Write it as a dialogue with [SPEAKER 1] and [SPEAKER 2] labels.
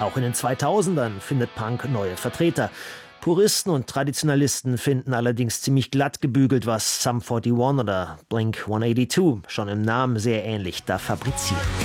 [SPEAKER 1] Auch in den 2000ern findet Punk neue Vertreter. Puristen und Traditionalisten finden allerdings ziemlich glatt gebügelt, was Sum 41 oder Blink-182 schon im Namen sehr ähnlich da fabrizieren.